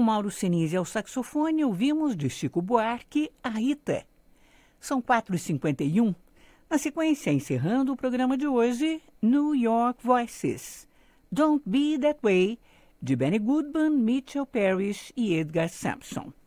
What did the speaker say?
Mauro Senise ao saxofone, ouvimos de Chico Buarque, a Rita. São 4h51. Na sequência, encerrando o programa de hoje, New York Voices. Don't Be That Way, de Benny Goodman, Mitchell Parrish e Edgar Sampson.